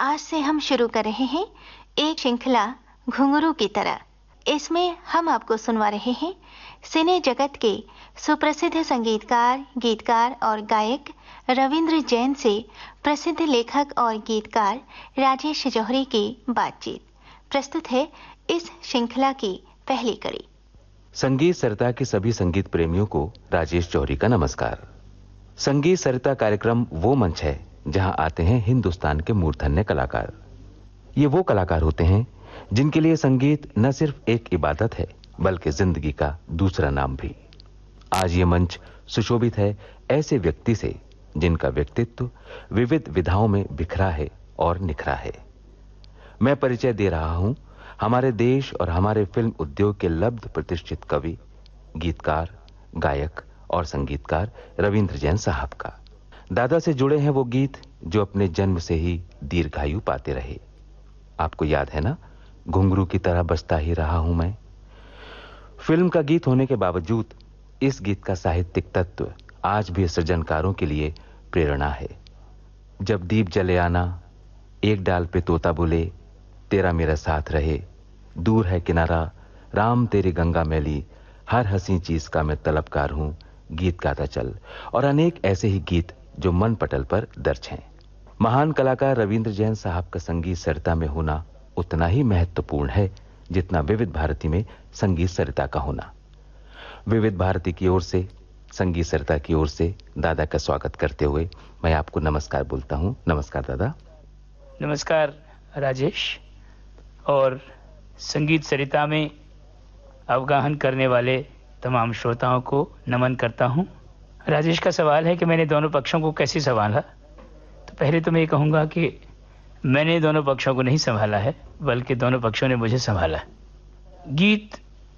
आज से हम शुरू कर रहे हैं एक श्रृंखला घुंघरू की तरह। इसमें हम आपको सुनवा रहे हैं सिने जगत के सुप्रसिद्ध संगीतकार, गीतकार और गायक रविंद्र जैन से प्रसिद्ध लेखक और गीतकार राजेश जौहरी की बातचीत। प्रस्तुत है इस श्रृंखला की पहली कड़ी। संगीत सरिता के सभी संगीत प्रेमियों को राजेश जौहरी का नमस्कार। संगीत सरिता कार्यक्रम वो मंच है जहां आते हैं हिंदुस्तान के मूर्धन्य कलाकार। ये वो कलाकार होते हैं जिनके लिए संगीत न सिर्फ एक इबादत है बल्कि जिंदगी का दूसरा नाम भी। आज ये मंच सुशोभित है ऐसे व्यक्ति से जिनका व्यक्तित्व विविध विधाओं में बिखरा है और निखरा है। मैं परिचय दे रहा हूं हमारे देश और हमारे फिल्म उद्योग के लब्ध प्रतिष्ठित कवि, गीतकार, गायक और संगीतकार रविंद्र जैन साहब का। दादा से जुड़े हैं वो गीत जो अपने जन्म से ही दीर्घायु पाते रहे। आपको याद है ना, घुंघरू की तरह बजता ही रहा हूं मैं। फिल्म का गीत होने के बावजूद इस गीत का साहित्यिक तत्व आज भी सृजनकारों के लिए प्रेरणा है। जब दीप जले आना, एक डाल पे तोता बोले, तेरा मेरा साथ रहे, दूर है किनारा, राम तेरी गंगा मैली, हर हंसी चीज का मैं तलबकार हूं, गीत गाता चल, और अनेक ऐसे ही गीत जो मन पटल पर दर्ज हैं। महान कलाकार रविंद्र जैन साहब का संगीत सरिता में होना उतना ही महत्वपूर्ण है जितना विविध भारती में संगीत सरिता का होना। विविध भारती की ओर से, संगीत सरिता की ओर से दादा का स्वागत करते हुए मैं आपको नमस्कार बोलता हूं। नमस्कार दादा। नमस्कार राजेश, और संगीत सरिता में अवगाहन करने वाले तमाम श्रोताओं को नमन करता हूं। राजेश का सवाल है कि मैंने दोनों पक्षों को कैसे संभाला। तो पहले तो मैं ये कहूंगा कि मैंने दोनों पक्षों को नहीं संभाला है, बल्कि दोनों पक्षों ने मुझे संभाला। गीत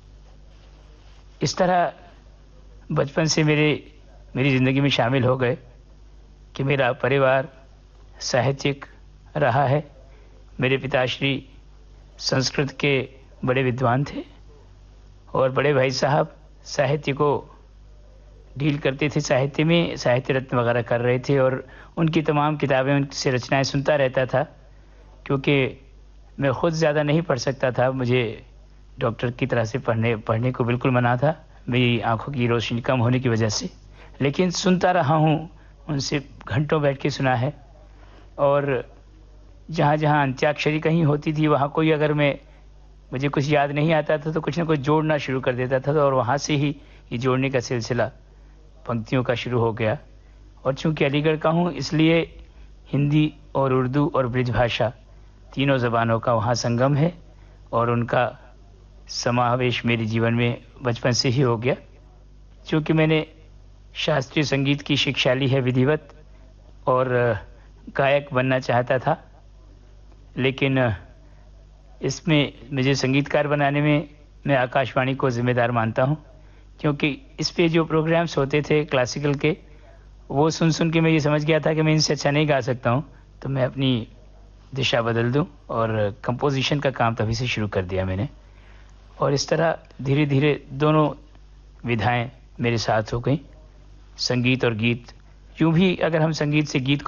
इस तरह बचपन से मेरी जिंदगी में शामिल हो गए कि मेरा परिवार साहित्यिक रहा है। मेरे पिताश्री संस्कृत के बड़े विद्वान थे और बड़े भाई साहब साहित्य को डील करते थे, साहित्य में साहित्य रत्न वगैरह कर रहे थे, और उनकी तमाम किताबें, उनसे रचनाएं सुनता रहता था। क्योंकि मैं खुद ज़्यादा नहीं पढ़ सकता था, मुझे डॉक्टर की तरह से पढ़ने को बिल्कुल मना था, मेरी आंखों की रोशनी कम होने की वजह से। लेकिन सुनता रहा हूँ, उनसे घंटों बैठ के सुना है। और जहाँ जहाँ अंत्याक्षरी कहीं होती थी, वहाँ कोई अगर मुझे कुछ याद नहीं आता था तो कुछ ना कुछ जोड़ना शुरू कर देता था, और वहाँ से ही ये जोड़ने का सिलसिला पंक्तियों का शुरू हो गया। और चूंकि अलीगढ़ का हूँ, इसलिए हिंदी और उर्दू और ब्रिज भाषा तीनों ज़बानों का वहाँ संगम है, और उनका समावेश मेरे जीवन में बचपन से ही हो गया। चूँकि मैंने शास्त्रीय संगीत की शिक्षा ली है विधिवत, और गायक बनना चाहता था, लेकिन इसमें मुझे संगीतकार बनाने में मैं आकाशवाणी को जिम्मेदार मानता हूं। क्योंकि इस पे जो प्रोग्राम्स होते थे क्लासिकल के, वो सुन के मैं ये समझ गया था कि मैं इनसे अच्छा नहीं गा सकता हूं, तो मैं अपनी दिशा बदल दूं, और कंपोजिशन का काम तभी से शुरू कर दिया मैंने। और इस तरह धीरे धीरे दोनों विधाएं मेरे साथ हो गई, संगीत और गीत। यूं भी अगर हम संगीत से गीत